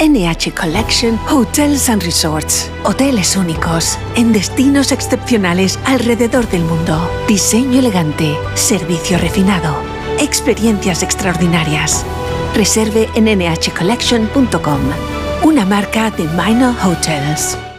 NH Collection Hotels and Resorts. Hoteles únicos, en destinos excepcionales alrededor del mundo. Diseño elegante, servicio refinado, experiencias extraordinarias. Reserve en nhcollection.com, una marca de Minor Hotels.